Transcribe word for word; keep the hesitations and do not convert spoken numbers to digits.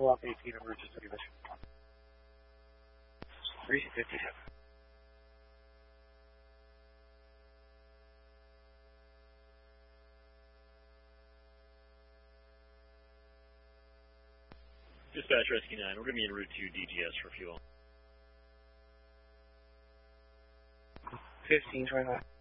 pull off eighteen and route to city mission. three fifty-seven. Dispatch Rescue nine, we're going to be en route to D G S for fuel. fifteen twenty-five.